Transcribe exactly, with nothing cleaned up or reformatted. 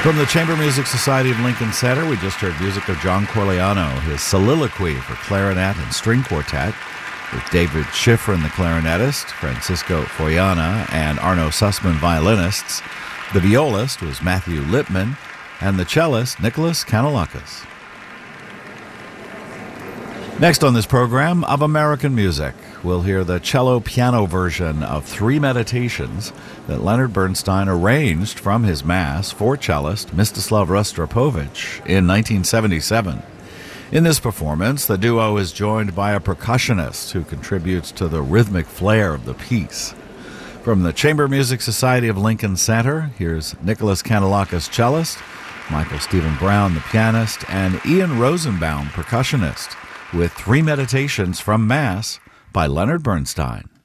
From the Chamber Music Society of Lincoln Center, we just heard music of John Corigliano, his Soliloquy for clarinet and string quartet, with David Schifrin, the clarinetist, Francisco Foyana, and Arno Sussman, violinists. The violist was Matthew Lipman, and the cellist, Nicholas Kanellakis. Next on this program, of American music, we'll hear the cello-piano version of Three Meditations that Leonard Bernstein arranged from his Mass for cellist Mstislav Rostropovich in nineteen seventy-seven. In this performance, the duo is joined by a percussionist who contributes to the rhythmic flair of the piece. From the Chamber Music Society of Lincoln Center, here's Nicholas Kanellakis, cellist, Michael Stephen Brown, the pianist, and Ian Rosenbaum, percussionist, with Three Meditations from Mass by Leonard Bernstein.